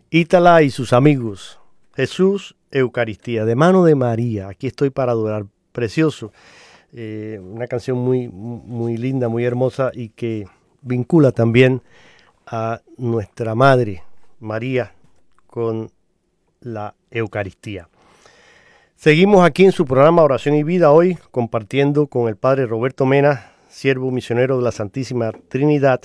Ítala y sus amigos. Jesús, Eucaristía, de mano de María. Aquí estoy para adorar. Precioso. Una canción muy linda, muy hermosa y que vincula también a nuestra Madre, María, con la Eucaristía. Seguimos aquí en su programa Oración y Vida, hoy compartiendo con el Padre Roberto Mena, siervo misionero de la Santísima Trinidad,